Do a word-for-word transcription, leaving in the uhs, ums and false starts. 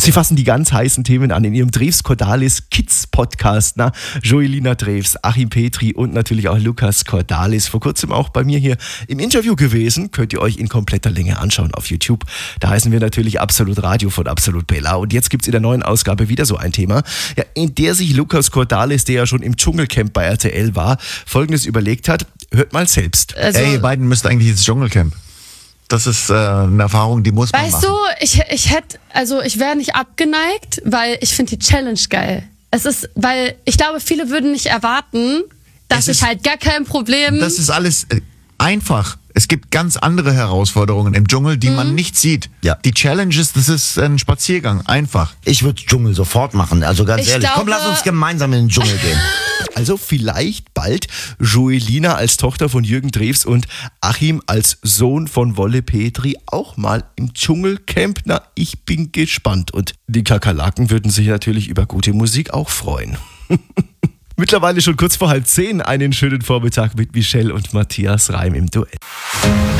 Sie fassen die ganz heißen Themen an in ihrem Drews Cordalis Kids Podcast. Na, Joelina Drews, Achim Petri und natürlich auch Lukas Cordalis. Vor kurzem auch bei mir hier im Interview gewesen. Könnt ihr euch in kompletter Länge anschauen auf YouTube. Da heißen wir natürlich Absolut Radio von Absolut Bella. Und jetzt gibt's in der neuen Ausgabe wieder so ein Thema, ja, in der sich Lukas Cordalis, der ja schon im Dschungelcamp bei R T L war, Folgendes überlegt hat. Hört mal selbst. Also, Ey, ihr beiden müsst eigentlich ins Dschungelcamp. Das ist äh, eine Erfahrung, die muss man weißt machen. du, ich, ich hätte, also ich wäre nicht abgeneigt, weil ich finde die Challenge geil. Es ist, weil ich glaube, viele würden nicht erwarten, dass Es ich ist- halt gar kein Problem. Das ist alles äh, einfach. Es gibt ganz andere Herausforderungen im Dschungel, die man nicht sieht. Ja. Die Challenges, das ist ein Spaziergang. Einfach. Ich würde Dschungel sofort machen, also ganz Ich ehrlich. Komm, glaube- lass uns gemeinsam in den Dschungel gehen. Also vielleicht bald Joelina als Tochter von Jürgen Drews und Achim als Sohn von Wolle Petri auch mal im Dschungelcamp. Na, ich bin gespannt. Und die Kakerlaken würden sich natürlich über gute Musik auch freuen. Mittlerweile schon kurz vor halb zehn. Einen schönen Vormittag mit Michelle und Matthias Reim im Duett.